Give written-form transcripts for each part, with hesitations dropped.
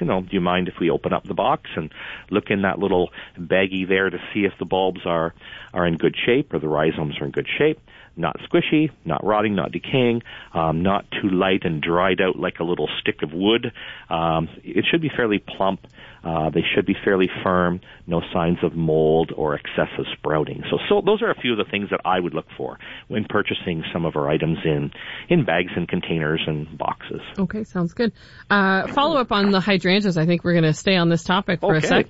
do you mind if we open up the box and look in that little baggie there to see if the bulbs are in good shape or the rhizomes are in good shape? Not squishy, not rotting, not decaying, not too light and dried out like a little stick of wood. It should be fairly plump. They should be fairly firm, no signs of mold or excessive sprouting. So those are a few of the things that I would look for when purchasing some of our items in bags and containers and boxes. Okay, sounds good. Follow up on the hydrangeas. I think we're going to stay on this topic for a sec.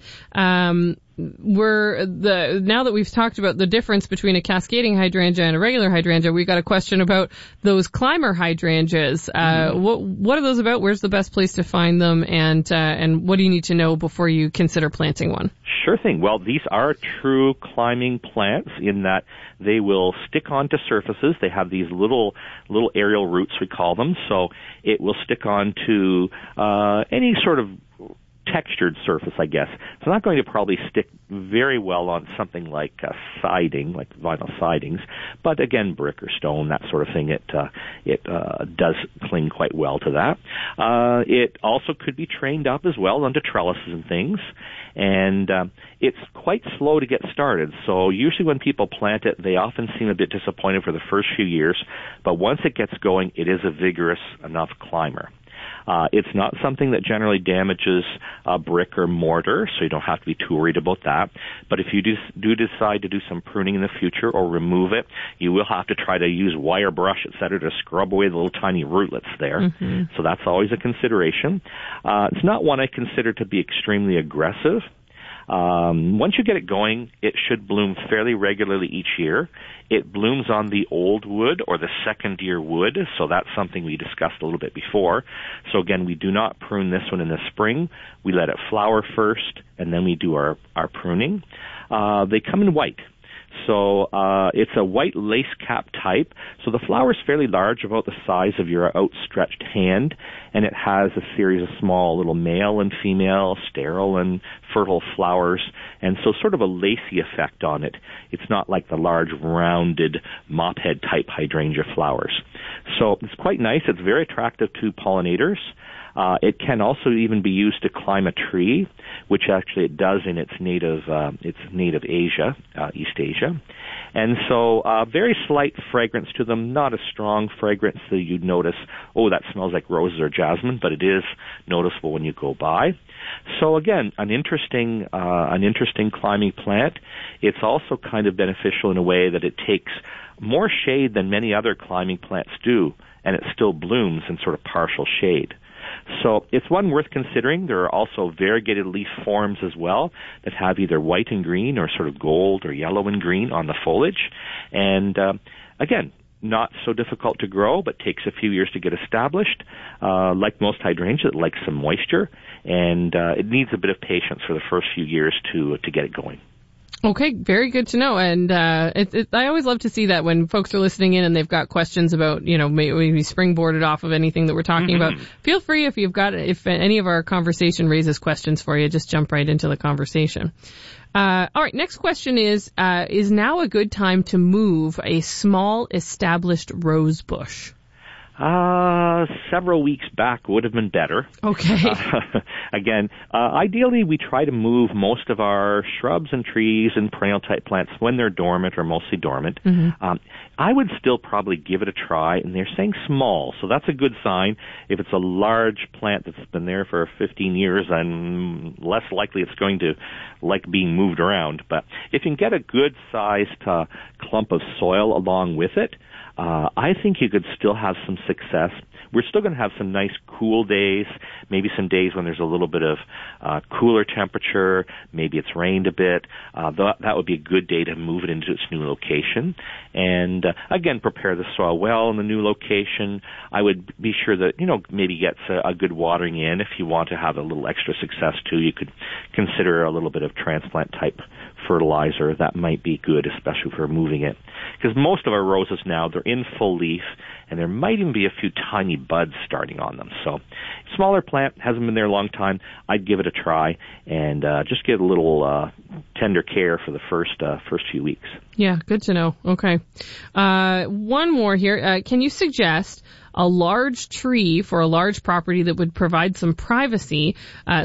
Now that we've talked about the difference between a cascading hydrangea and a regular hydrangea, we've got a question about those climber hydrangeas. What are those about? Where's the best place to find them? And what do you need to know before you consider planting one? Sure thing. Well, these are true climbing plants in that they will stick onto surfaces. They have these little aerial roots, we call them. So it will stick onto any sort of textured surface, I guess. It's not going to probably stick very well on something like siding, like vinyl sidings, but again, brick or stone, that sort of thing, it does cling quite well to that. It also could be trained up as well onto trellises and things, and it's quite slow to get started. So usually when people plant it, they often seem a bit disappointed for the first few years, but once it gets going, it is a vigorous enough climber. It's not something that generally damages brick or mortar, so you don't have to be too worried about that. But if you do decide to do some pruning in the future or remove it, you will have to try to use wire brush, etc., to scrub away the little tiny rootlets there. Mm-hmm. So that's always a consideration. It's not one I consider to be extremely aggressive. Once you get it going, it should bloom fairly regularly each year. It blooms on the old wood or the second-year wood, so that's something we discussed a little bit before. So again, we do not prune this one in the spring. We let it flower first, and then we do our pruning. They come in white. So it's a white lace cap type. So the flower is fairly large, about the size of your outstretched hand, and it has a series of small little male and female, sterile and fertile flowers, and so sort of a lacy effect on it. It's not like the large rounded mop head type hydrangea flowers. So it's quite nice. It's very attractive to pollinators. It can also even be used to climb a tree, which actually it does in its native Asia, East Asia. And so very slight fragrance to them, not a strong fragrance that you'd notice, oh, that smells like roses or jasmine, but it is noticeable when you go by. So again, an interesting climbing plant. It's also kind of beneficial in a way that it takes more shade than many other climbing plants do, and it still blooms in sort of partial shade. So it's one worth considering. There are also variegated leaf forms as well that have either white and green or sort of gold or yellow and green on the foliage. And again, not so difficult to grow, but takes a few years to get established. Like most hydrangeas, it likes some moisture, and it needs a bit of patience for the first few years to get it going. Okay, very good to know. And I always love to see that when folks are listening in and they've got questions about, maybe springboarded off of anything that we're talking about. Feel free if any of our conversation raises questions for you, just jump right into the conversation. All right, next question is now a good time to move a small established rose bush? Several weeks back would have been better. Okay. Again, ideally we try to move most of our shrubs and trees and perennial type plants when they're dormant or mostly dormant. Mm-hmm. I would still probably give it a try, and they're saying small, so that's a good sign. If it's a large plant that's been there for 15 years, then less likely it's going to like being moved around. But if you can get a good sized clump of soil along with it, I think you could still have some success. We're still going to have some nice cool days, maybe some days when there's a little bit of cooler temperature, maybe it's rained a bit. That would be a good day to move it into its new location. And again, prepare the soil well in the new location. I would be sure that, maybe gets a good watering in. If you want to have a little extra success too, you could consider a little bit of transplant type fertilizer. That might be good, especially for moving it. Because most of our roses now, they're in full leaf, and there might even be a few tiny buds starting on them. So smaller plant, hasn't been there a long time. I'd give it a try and just give it a little tender care for the first few weeks. Yeah, good to know. Okay. One more here. Can you suggest a large tree for a large property that would provide some privacy,